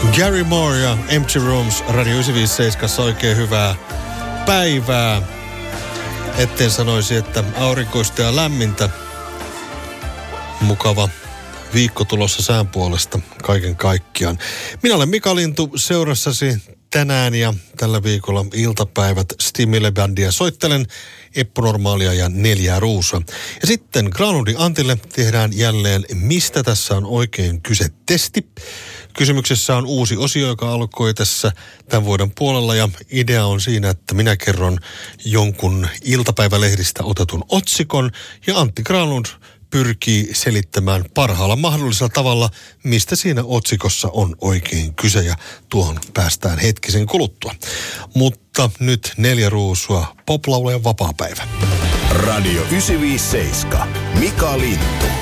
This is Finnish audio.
Gary Moore ja Empty Rooms Radio 957 oikein hyvää päivää. Etten sanoisi, että aurinkoista ja lämmintä. Mukava viikko tulossa sään puolesta kaiken kaikkiaan. Minä olen Mika Lintu seurassasi tänään ja tällä viikolla iltapäivät Stimile-bändiä soittelen, Eppu Normaalia ja 4 Ruusua. Ja sitten Granlundin Antille tehdään jälleen Mistä tässä on oikein kyse -testi. Kysymyksessä on uusi osio, joka alkoi tässä tämän vuoden puolella ja idea on siinä, että minä kerron jonkun iltapäivälehdistä otetun otsikon ja Antti Granlund pyrkii selittämään parhaalla mahdollisella tavalla, mistä siinä otsikossa on oikein kyse ja tuohon päästään hetkisen kuluttua. Mutta nyt 4 Ruusua, poplaulajan vapaapäivä. Radio 957, Mika Lintu.